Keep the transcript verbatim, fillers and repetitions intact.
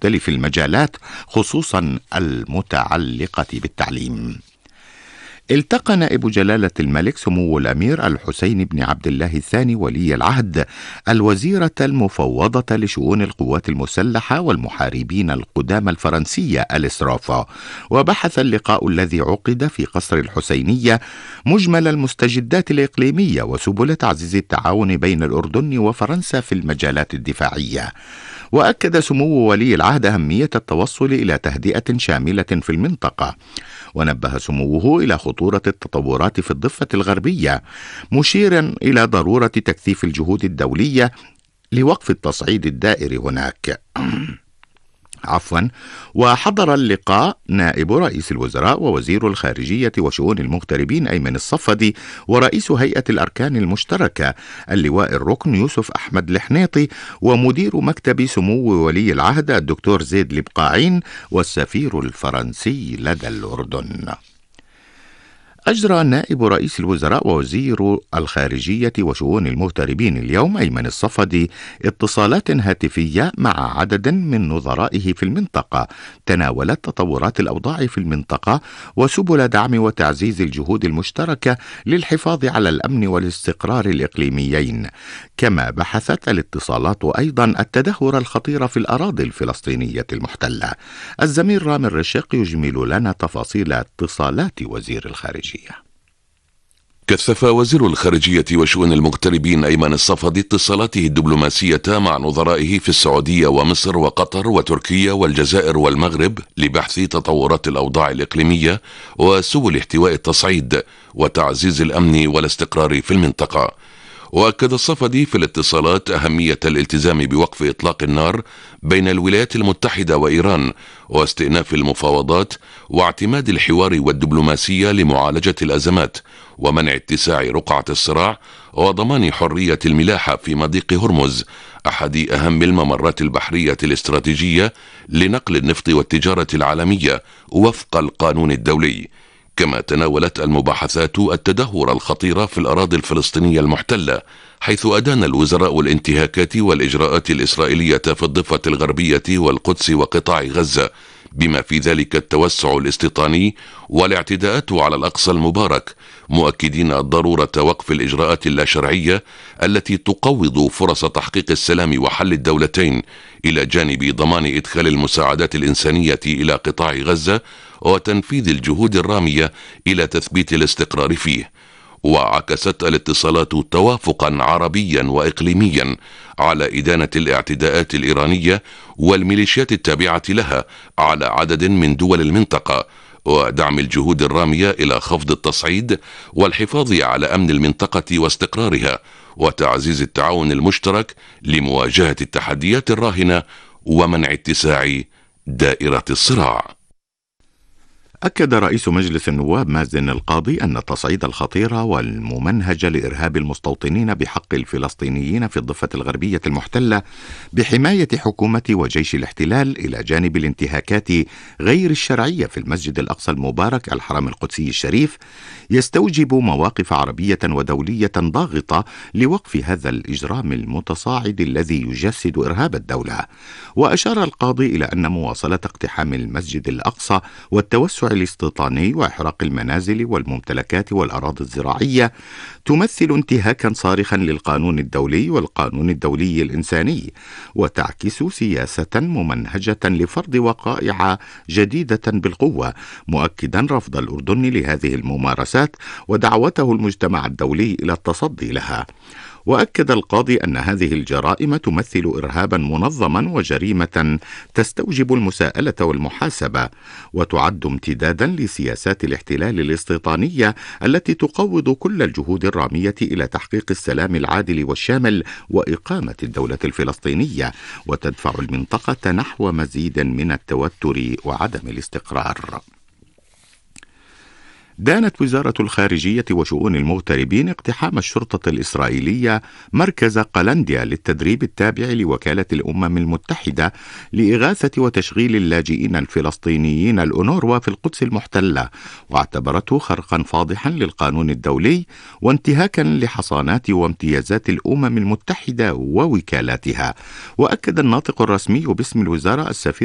مختلف المجالات خصوصا المتعلقة بالتعليم. التقى نائب جلالة الملك سمو الأمير الحسين بن عبد الله الثاني ولي العهد الوزيرة المفوضة لشؤون القوات المسلحة والمحاربين القدامى الفرنسية الإسرافة، وبحث اللقاء الذي عقد في قصر الحسينية مجمل المستجدات الإقليمية وسبل تعزيز التعاون بين الأردن وفرنسا في المجالات الدفاعية. وأكد سمو ولي العهد أهمية التوصل إلى تهدئة شاملة في المنطقة، ونبه سموه إلى خطورة التطورات في الضفة الغربية، مشيرا إلى ضرورة تكثيف الجهود الدولية لوقف التصعيد الدائر هناك. عفوا وحضر اللقاء نائب رئيس الوزراء ووزير الخارجية وشؤون المغتربين أيمن الصفدي ورئيس هيئة الأركان المشتركة اللواء الركن يوسف أحمد الحنيطي ومدير مكتب سمو ولي العهد الدكتور زيد البقاعين والسفير الفرنسي لدى الأردن. أجرى نائب رئيس الوزراء ووزير الخارجية وشؤون المغتربين اليوم أيمن الصفدي اتصالات هاتفية مع عدد من نظرائه في المنطقة تناولت تطورات الأوضاع في المنطقة وسبل دعم وتعزيز الجهود المشتركة للحفاظ على الأمن والاستقرار الإقليميين. كما بحثت الاتصالات أيضا التدهور الخطير في الأراضي الفلسطينية المحتلة. الزميل رامي الرشيق يجمل لنا تفاصيل اتصالات وزير الخارجية. كثف وزير الخارجية وشؤون المغتربين أيمن الصفدي اتصالاته الدبلوماسية مع نظرائه في السعودية ومصر وقطر وتركيا والجزائر والمغرب لبحث تطورات الأوضاع الإقليمية وسبل احتواء التصعيد وتعزيز الأمن والاستقرار في المنطقة. وأكد الصفدي في الاتصالات أهمية الالتزام بوقف إطلاق النار بين الولايات المتحدة وإيران واستئناف المفاوضات واعتماد الحوار والدبلوماسية لمعالجة الأزمات ومنع اتساع رقعة الصراع وضمان حرية الملاحة في مضيق هرمز أحد أهم الممرات البحرية الاستراتيجية لنقل النفط والتجارة العالمية وفق القانون الدولي. كما تناولت المباحثات التدهور الخطير في الأراضي الفلسطينية المحتلة، حيث أدان الوزراء الانتهاكات والإجراءات الإسرائيلية في الضفة الغربية والقدس وقطاع غزة، بما في ذلك التوسع الاستيطاني والاعتداءات على الأقصى المبارك، مؤكدين ضرورة وقف الإجراءات اللاشرعية التي تقوض فرص تحقيق السلام وحل الدولتين، إلى جانب ضمان إدخال المساعدات الإنسانية إلى قطاع غزة وتنفيذ الجهود الرامية إلى تثبيت الاستقرار فيه. وعكست الاتصالات توافقا عربيا وإقليميا على إدانة الاعتداءات الإيرانية والميليشيات التابعة لها على عدد من دول المنطقة، ودعم الجهود الرامية إلى خفض التصعيد والحفاظ على أمن المنطقة واستقرارها وتعزيز التعاون المشترك لمواجهة التحديات الراهنة ومنع اتساع دائرة الصراع. أكد رئيس مجلس النواب مازن القاضي أن التصعيد الخطير والممنهج لإرهاب المستوطنين بحق الفلسطينيين في الضفة الغربية المحتلة بحماية حكومة وجيش الاحتلال إلى جانب الانتهاكات غير الشرعية في المسجد الأقصى المبارك الحرم القدسي الشريف يستوجب مواقف عربية ودولية ضاغطة لوقف هذا الإجرام المتصاعد الذي يجسد إرهاب الدولة. وأشار القاضي إلى أن مواصلة اقتحام المسجد الأقصى والتوسع الاستيطاني وإحراق المنازل والممتلكات والأراضي الزراعية تمثل انتهاكا صارخا للقانون الدولي والقانون الدولي الإنساني، وتعكس سياسة ممنهجة لفرض وقائع جديدة بالقوة، مؤكدا رفض الأردن لهذه الممارسات ودعوته المجتمع الدولي إلى التصدي لها. وأكد القاضي أن هذه الجرائم تمثل إرهابا منظما وجريمة تستوجب المساءلة والمحاسبة، وتعد امتدادا لسياسات الاحتلال الاستيطانية التي تقوض كل الجهود الرامية إلى تحقيق السلام العادل والشامل وإقامة الدولة الفلسطينية، وتدفع المنطقة نحو مزيد من التوتر وعدم الاستقرار. دانت وزارة الخارجية وشؤون المغتربين اقتحام الشرطة الإسرائيلية مركز قلنديا للتدريب التابع لوكالة الأمم المتحدة لإغاثة وتشغيل اللاجئين الفلسطينيين الأونروا في القدس المحتلة، واعتبرته خرقا فاضحا للقانون الدولي وانتهاكا لحصانات وامتيازات الأمم المتحدة ووكالاتها. وأكد الناطق الرسمي باسم الوزارة السفير